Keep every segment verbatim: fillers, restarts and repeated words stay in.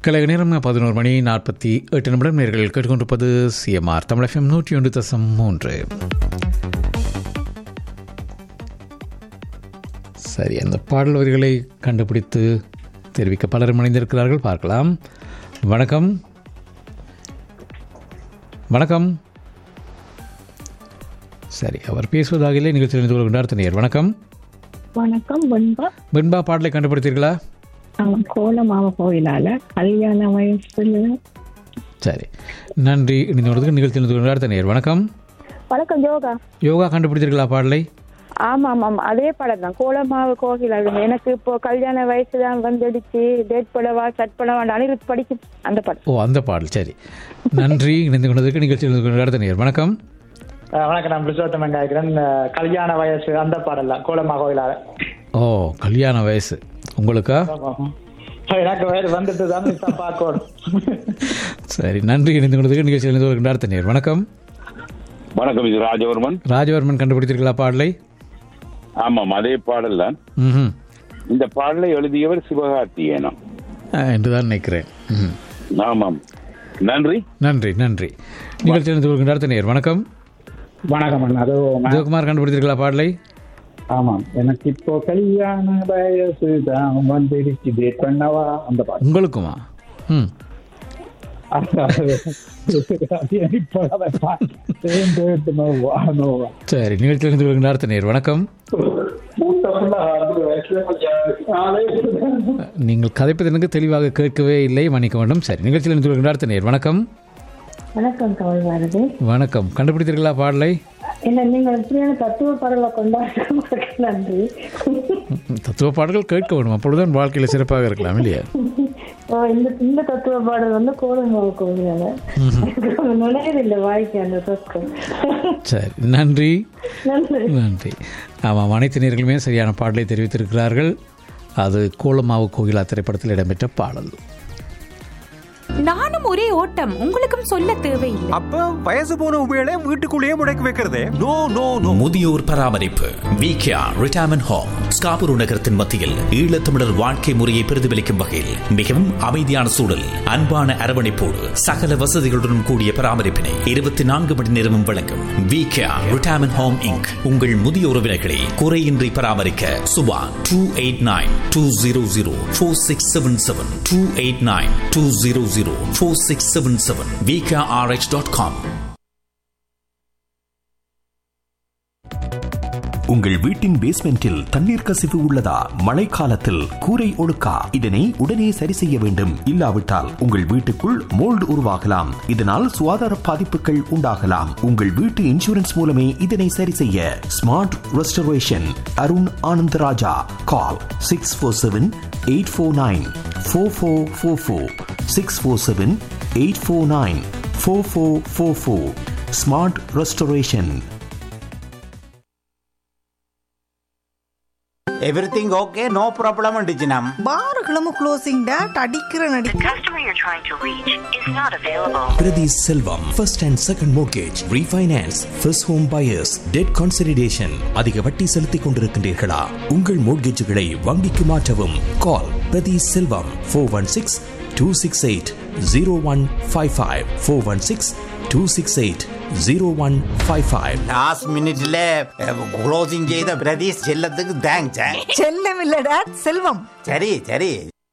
கலைக நேரம் பதினோரு மணி நாற்பத்தி எட்டு நிமிடம். நேர்கள் கேட்டுக்கொண்டிருப்பது சிஎம்ஆர் தமிழ் எஃப்எம் நூற்றி ஒன்று தசம் மூன்று. சரி, அந்த பாடல் வரிகளை கண்டுபிடித்து தெரிவிக்க பலரும் இணைந்திருக்கிறார்கள். பார்க்கலாம். வணக்கம். வணக்கம். சரி, அவர் பேசுவதாக இல்லை. நிகழ்ச்சியில் இணைந்து கொள்கின்றார் தனியார். வணக்கம். வணக்கம். வெண்பா வெண்பா பாடலை கண்டுபிடித்தீர்களா? கோலமாவ கோயிலால கல்யாண வயசுல. சரி, நன்றி. இணைந்து நிகழ்ச்சியில் இணைந்து கொள்கின்றார் தனியார். வணக்கம். வணக்கம். யோகா யோகா கண்டுபிடித்தீர்களா பாடலை? ஆமா ஆமா அதே படம் தான், கோலமாவ கோகிலா. எனக்கு இப்போ கல்யாண வயசுதான் வந்துடுச்சு, டேட் படவா சட் படவா அனிருத் படிக்கும் அந்த படம். ஓ, அந்த பாடல். சரி, நன்றி. இணைந்து கொண்டதற்கு நிகழ்ச்சியில் இணைந்து கொள்கின்றார் தனியார். வணக்கம். வணக்கம். நான் புருஷோத்தமன் காய்க்கிறேன். கல்யாண வயசு அந்த பாடல் தான், கோலமா கோயிலால. ஓ, கல்யாண வயசு உங்களுக்கா? எனக்கு வயது வந்துட்டு தான் பார்க்கணும். சரி, நன்றி. இணைந்து கொண்டதற்கு நிகழ்ச்சியில் இணைந்து கொள்கின்றார் தனியார். வணக்கம். வணக்கம். இது ராஜவர்மன். ராஜவர்மன் கண்டுபிடித்தீர்களா பாடலை? ஆமாம், அதே பாடல் தான். இந்த பாடலை எழுதியவர் சிவகார்த்திகேயன் என்றுதான் நினைக்கிறேன். ஆமாம், நன்றி நன்றி நன்றி. நிகழ்ச்சியில் இணைந்து கொள்கின்றார் தனியார். வணக்கம். வணக்கம். சிவகுமார் கண்டுபிடித்தீர்களா பாடலை? ஆமாம், எனக்கு இப்போ கல்யாண வயசு தான் வந்துடுச்சு, டேட் பண்ணவா அந்த பாடல். உங்களுக்குமா? ம் சரி, நிகழ்ச்சியில் இருந்து கொள்கின்றார் தனியார். வணக்கம். நீங்கள் கதைப்பது எனக்கு தெளிவாக கேட்கவே இல்லை, மன்னிக்க வேண்டும். சரி, நிகழ்ச்சியில் இருந்து கொள்கின்றார் தனியார். வணக்கம். வணக்கம் கவிவாரதி. வணக்கம். கண்டுபிடித்தீர்களா பாடலை? இல்ல, நீங்க எப்படியான தத்துவ பாடலை கொண்டாட நன்றி. தத்துவ பாடல்கள் கேட்க வேண்டும், அப்பொழுதுதான் வாழ்க்கையில சிறப்பாக இருக்கலாம் இல்லையா? இந்த இந்த தத்துவ பாடல் வந்து கோலமாவ கோயிலால நுழையதில்லை வாய்க்கு அந்த சொற்கள். சரி, நன்றி நன்றி. ஆமாம், அனைத்து நேர்களுமே சரியான பாடலை தெரிவித்திருக்கிறார்கள். அது கோலமாவு கோயிலா திரைப்படத்தில் இடம்பெற்ற பாடல். நானும் ஒரே ஓட்டம், உங்களுக்கும் சொல்ல தேவையில்லை. அப்ப வயசு போன உபயோக வீட்டுக்குள்ளேயே முடக்கி வைக்கிறதே. No no no. முதியோர் பராமரிப்பு விகேஆர் ரிட்டையர்மென்ட் ஹோம் ஸ்காபுரு நகரத்தின் மத்தியில் ஈழத்தமிழர் வாழ்க்கை முறையை பிரதிபலிக்கும் வகையில் மிகவும் அமைதியான சூழல், அன்பான அரவணைப்போடு சகல வசதிகளுடன் கூடிய பராமரிப்பினை இருபத்தி நான்கு மணி நேரமும் வழங்கும் விகேஆர் ரிட்டையர்மென்ட் ஹோம் இன்க். உங்கள் முதிய உறவினர்களை குறையின்றி பராமரிக்க Subha two eight nine two zero zero four six seven seven two eight nine two zero zero four six seven seven v k r h dot com. உங்கள் வீட்டின் பேஸ்மெண்டில் தண்ணீர் கசிவு உள்ளதா? மழைக்காலத்தில் கூரை ஒழுக்கா? இதனை உடனே சரி செய்ய வேண்டும், இல்லாவிட்டால் உங்கள் வீட்டுக்குள் மோல்டு உருவாகலாம். இதனால் சுகாதார பாதிப்புகள் உண்டாகலாம். உங்கள் வீட்டு இன்சூரன்ஸ் மூலமே இதனை சரி செய்ய. Smart restoration Arun Anandaraja. கால் six four seven eight four nine four four four four six four seven eight four nine four four four four. Smart restoration. Everything okay, no problem undiginam. பார்களும் closing date அடிக்கிற நடி. The customer you're trying to reach is not available. Priti Selvam, first and second mortgage, refinance, first home buyers, debt consolidation. அதிக வட்டி செலுத்திக் கொண்டிருக்கின்றீர்களா? உங்கள் மோட்கேஜ்களை வங்கிக்கு மாற்றவும். கால் பிரதி செல்வம் four one six two six eight zero one five five four one six two six eight zero one five five. Last மினிட்ல closing செய்த பிரதீஷ் செல்லத்துக்கு தேங்க்ஸ். செல்லம் இல்ல டேட், செல்வம். சரி சரி.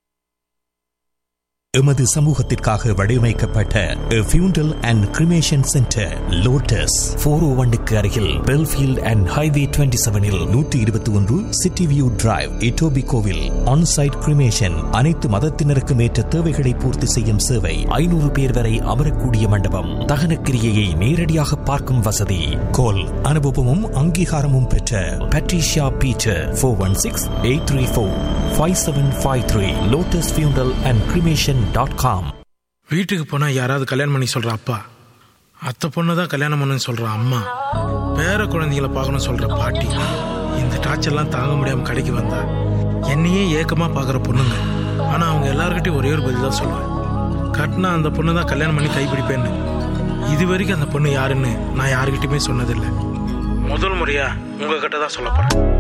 எமது சமூகத்திற்காக வடிவமைக்கப்பட்ட ஃபியூண்டல் and cremation centre lotus four ஓ ஒன்னுக்கு அருகில் பெல்ஃபீல்ட் அண்ட் ஹைவே டுவெண்ட்டி செவனில் நூற்றி இருபத்தி ஒன்று சிட்டி வியூ டிரைவ், இட்டோபி கோவில். ஆன்சைட் கிரிமேஷன், அனைத்து மதத்தினருக்கும் ஏற்ற தேவைகளை பூர்த்தி செய்யும் சேவை. ஐநூறு பேர் வரை அமரக்கூடிய மண்டபம். தகன கிரியையை நேரடியாக பார்க்கும் வசதி. கோல் அனுபவமும் அங்கீகாரமும் பெற்ற Patricia Peter four one six eight three four five seven five three. Lotus ஃபியூண்டல் அண்ட் கிரிமேஷன் டாட் காம். வீட்டுக்கு போனா யாராவது கல்யாணம் பண்ணி சொல்ற அப்பா, அத்தை பொண்ணு தான் கல்யாணம் பண்ணுன்னு சொல்ற அம்மா, பேர குழந்தைகளை பார்க்கணும் சொல்ற பாட்டி, இந்த டார்ச்சர்லாம் தாங்க முடியாம கடைக்கு வந்தா என்னையே ஏக்கமா பாக்குற பொண்ணுங்க. ஆனா அவங்க எல்லார்கிட்டையும் ஒரே ஒரு பதில் தான் சொல்லுவேன், கட்டினா அந்த பொண்ணு தான் கல்யாணம் பண்ணி கைப்பிடிப்பேன்னு. இது வரைக்கும் அந்த பொண்ணு யாருன்னு நான் யாருக்கிட்டையுமே சொன்னதில்லை. முதல் முறையா உங்ககிட்ட தான் சொல்ல போறேன்.